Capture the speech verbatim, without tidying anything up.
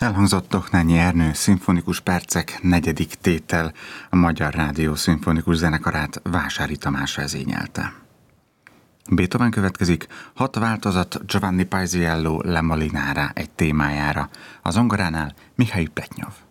Elhangzott Toknányi Ernő szimfonikus percek negyedik tétel, a Magyar Rádió szimfonikus zenekarát Vásári Tamás vezényelte. Beethoven következik, hat változat Giovanni Paisiello Le Molinara egy témájára, a zongoránál Mihály Pletnyov.